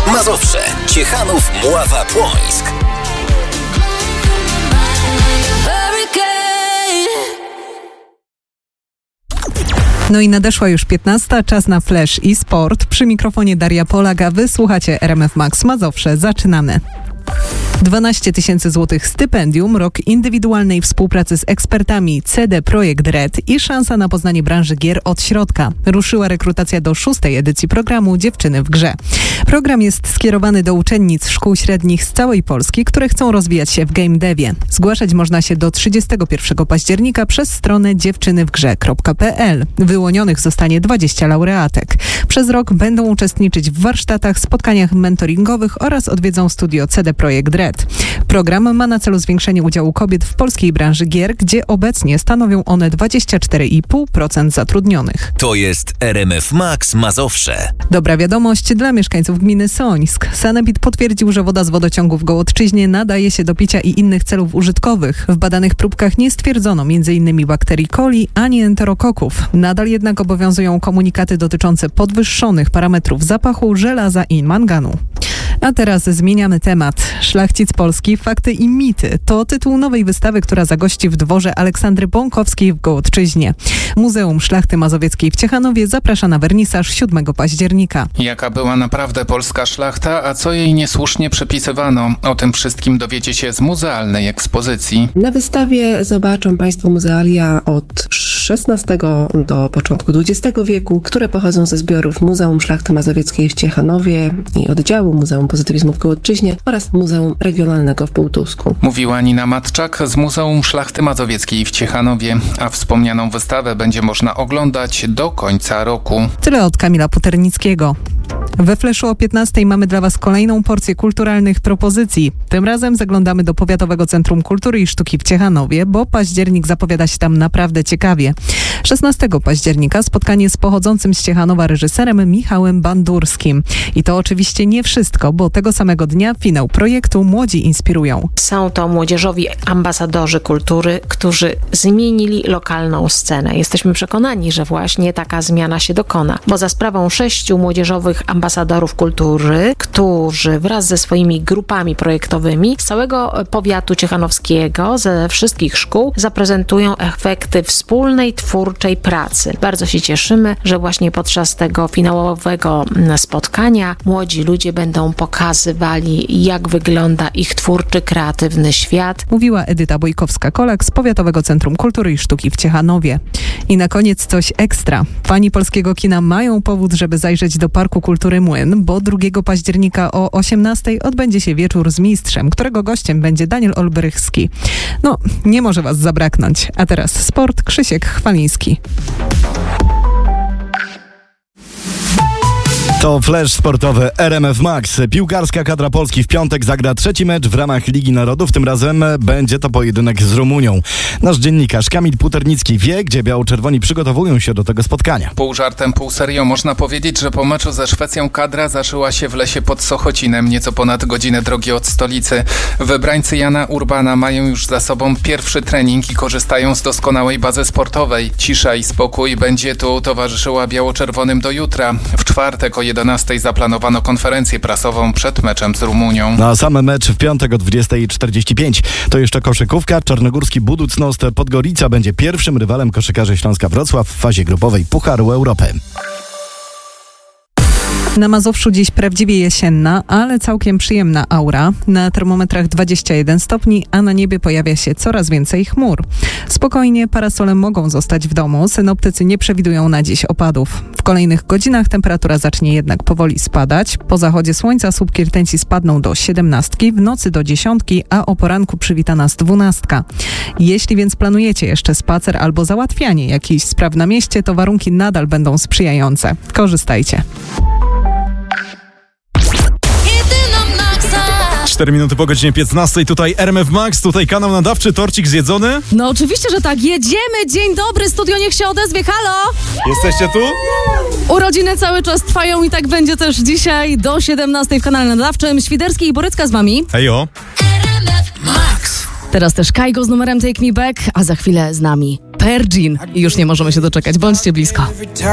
Mazowsze, Ciechanów, Mława, Płońsk. No i nadeszła już 15, czas na Flash i Sport. Przy mikrofonie Daria Polak, a wy słuchacie RMF Max Mazowsze. Zaczynamy. 12 000 złotych stypendium, rok indywidualnej współpracy z ekspertami, CD Projekt Red i szansa na poznanie branży gier od środka. Ruszyła rekrutacja do 6. edycji programu Dziewczyny w grze. Program jest skierowany do uczennic szkół średnich z całej Polski, które chcą rozwijać się w game devie. Zgłaszać można się do 31 października przez stronę dziewczynywgrze.pl. Wyłonionych zostanie 20 laureatek. Przez rok będą uczestniczyć w warsztatach, spotkaniach mentoringowych oraz odwiedzą studio CD Projekt Red. Program ma na celu zwiększenie udziału kobiet w polskiej branży gier, gdzie obecnie stanowią one 24,5% zatrudnionych. To jest RMF Max Mazowsze. Dobra wiadomość dla mieszkańców gminy Sońsk. Sanepid potwierdził, że woda z wodociągu w Gołodczyźnie nadaje się do picia i innych celów użytkowych. W badanych próbkach nie stwierdzono m.in. bakterii coli ani enterokoków. Nadal jednak obowiązują komunikaty dotyczące podwyższonych parametrów zapachu, żelaza i manganu. A teraz zmieniamy temat. Szlachcic Polski, fakty i mity. To tytuł nowej wystawy, która zagości w dworze Aleksandry Bąkowskiej w Gołodczyźnie. Muzeum Szlachty Mazowieckiej w Ciechanowie zaprasza na wernisaż 7 października. Jaka była naprawdę polska szlachta, a co jej niesłusznie przypisywano? O tym wszystkim dowiecie się z muzealnej ekspozycji. Na wystawie zobaczą Państwo muzealia od XVI do początku XX wieku, które pochodzą ze zbiorów Muzeum Szlachty Mazowieckiej w Ciechanowie i oddziału Muzeum Pozytywizmu w Gołodczyźnie oraz Muzeum Regionalnego w Półtusku. Mówiła Nina Matczak z Muzeum Szlachty Mazowieckiej w Ciechanowie, a wspomnianą wystawę będzie można oglądać do końca roku. Tyle od Kamila Puternickiego. We Fleszu o 15 mamy dla Was kolejną porcję kulturalnych propozycji. Tym razem zaglądamy do Powiatowego Centrum Kultury i Sztuki w Ciechanowie, bo październik zapowiada się tam naprawdę ciekawie. 16 października spotkanie z pochodzącym z Ciechanowa reżyserem Michałem Bandurskim. I to oczywiście nie wszystko, bo tego samego dnia finał projektu Młodzi Inspirują. Są to młodzieżowi ambasadorzy kultury, którzy zmienili lokalną scenę. Jesteśmy przekonani, że właśnie taka zmiana się dokona, bo za sprawą 6 młodzieżowych ambasadorów kultury, którzy wraz ze swoimi grupami projektowymi z całego powiatu ciechanowskiego, ze wszystkich szkół zaprezentują efekty wspólnej, twórczej pracy. Bardzo się cieszymy, że właśnie podczas tego finałowego spotkania młodzi ludzie będą pokazywali, jak wygląda ich twórczy, kreatywny świat. Mówiła Edyta Bojkowska-Kolak z Powiatowego Centrum Kultury i Sztuki w Ciechanowie. I na koniec coś ekstra. Fani polskiego kina mają powód, żeby zajrzeć do Parku Kultury Młyn, bo 2 października o 18 odbędzie się wieczór z mistrzem, którego gościem będzie Daniel Olbrychski. No, nie może Was zabraknąć. A teraz sport, Krzysiek Chwaliński. To flash sportowy RMF Max. Piłkarska kadra Polski w piątek zagra 3. mecz w ramach Ligi Narodów. Tym razem będzie to pojedynek z Rumunią. Nasz dziennikarz Kamil Puternicki wie, gdzie biało-czerwoni przygotowują się do tego spotkania. Pół żartem, pół serio można powiedzieć, że po meczu ze Szwecją kadra zaszyła się w lesie pod Sochocinem, nieco ponad godzinę drogi od stolicy. Wybrańcy Jana Urbana mają już za sobą pierwszy trening i korzystają z doskonałej bazy sportowej. Cisza i spokój będzie tu towarzyszyła biało-czerwonym do jutra. W czwartek o 11 zaplanowano konferencję prasową przed meczem z Rumunią. Na sam mecz w piątek o 20:45. To jeszcze koszykówka. Czarnogórski Buducnost Podgorica będzie pierwszym rywalem koszykarzy Śląska Wrocław w fazie grupowej Pucharu Europy. Na Mazowszu dziś prawdziwie jesienna, ale całkiem przyjemna aura. Na termometrach 21 stopni, a na niebie pojawia się coraz więcej chmur. Spokojnie, parasole mogą zostać w domu. Synoptycy nie przewidują na dziś opadów. W kolejnych godzinach temperatura zacznie jednak powoli spadać. Po zachodzie słońca słupki rtęci spadną do 17, w nocy do 10, a o poranku przywita nas 12. Jeśli więc planujecie jeszcze spacer albo załatwianie jakichś spraw na mieście, to warunki nadal będą sprzyjające. Korzystajcie. 4 minuty po godzinie 15. Tutaj RMF Max, tutaj kanał nadawczy, torcik zjedzony. No oczywiście, że tak. Jedziemy. Dzień dobry, studio niech się odezwie. Halo! Jesteście tu? Urodziny cały czas trwają i tak będzie też dzisiaj do 17 w kanale nadawczym. Świderski i Borycka z wami. Hejo. RMF Max. Teraz też Kaigo z numerem Take Me Back, a za chwilę z nami Pergin. I już nie możemy się doczekać. Bądźcie blisko.